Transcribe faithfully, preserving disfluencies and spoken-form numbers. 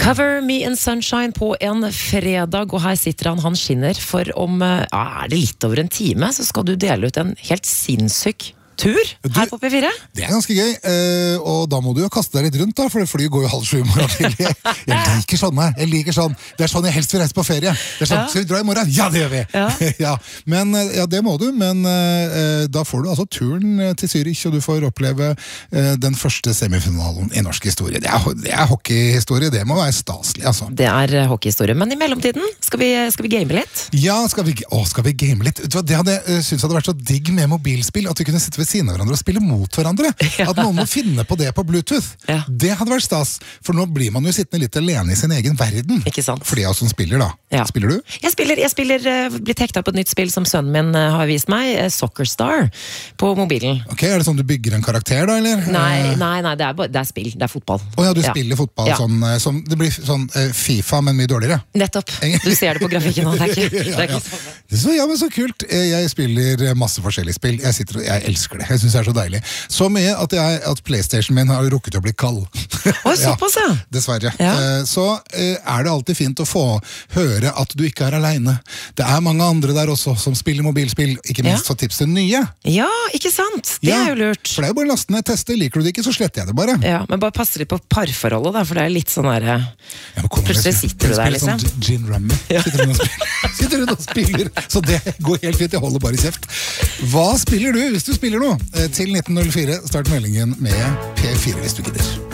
Cover Me in Sunshine på en fredag, og her sitter han, han skinner, for om, ja, er det litt over en time, så skal du dele ut en helt sinnssyk tur her på P fire. Det er ganske gøy, eh, og da må du jo kaste deg litt rundt da, for flyet går jo halv sju i morgen tidlig. Jeg liker sånn her, jeg liker sånn. Det er sånn jeg helst vil reise på ferie. Det er sånn, ja. Skal vi dra i morgen? Ja, det gjør vi! Ja. ja. Men, ja, det må du, men eh, da får du altså turen til Zürich, og du får oppleve eh, den første semifinalen i norsk historie. Det er, det er hockeyhistorie, det må være staselig, altså. Det er hockeyhistorie, men i mellomtiden, skal vi, skal vi game litt? Ja, skal vi, å, skal vi game litt? Det hadde, jeg synes hadde vært så digg med mobilspill, at vi kunne sitte ved siden av hverandre og spille mot hverandre. Ja. At noen må finne på det på Bluetooth. Ja. Det hadde vært stas. For nå blir man jo sittende litt alene i sin egen verden. Ikke sant? For de av oss som spiller da. Ja. Spiller du? Jeg spiller, jeg spiller uh, blitt hekta på et nytt spill som sønnen min uh, har vist meg, uh, Soccer Star, på mobilen. Ok, er det sånn du bygger en karakter da, eller? Nei, nei, nei det, er bare, det er spill. Det er fotball. Åja, du ja. spiller fotball ja. sånn, som, det blir sånn uh, FIFA, men mye dårligere. Nettopp. Du ser det på grafikken nå, det er ikke, det er ikke ja, ja. Så, ja, men så kult. Jeg spiller masse forskjellige spill. Jeg, sitter, jeg elsker det. Jeg synes det er så deilig. Så mye at, jeg, at PlayStation min har rukket å bli kald. Oi, såpass, ja. Dessverre. Ja. Så er det alltid fint å få høre at du ikke er alene. Det er mange andre der også som spiller mobilspill, ikke minst ja. for tips til nye. Ja, ikke sant? Det ja. er jo lurt. For det er jo bare laste ned, teste. Liker du det ikke, så sletter jeg det bare. Ja, men bare passe litt på parforholdet, da, for det er litt sånn der... Ja, plutselig sitter du der, liksom. Sånn gin rummy. Ja. Sitter du og spiller. Sitter du og spiller. Så det går helt fint, jeg holder bare kjeft. Hva spiller du hvis du spiller noe? Til nitten null fire, start meldingen med P fire hvis du gidder.